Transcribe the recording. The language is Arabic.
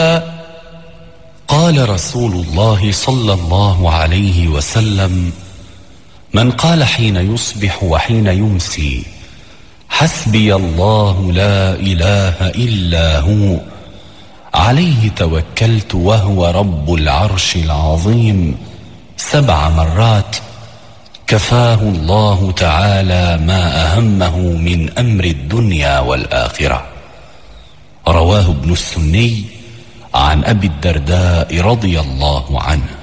قال رسول الله صلى الله عليه وسلم: من قال حين يصبح وحين يمسي حسبي الله لا إله إلا هو عليه توكلت وهو رب العرش العظيم 7 مرات، كفاه الله تعالى ما أهمه من أمر الدنيا والآخرة. رواه ابن السني عن أبي الدرداء رضي الله عنه.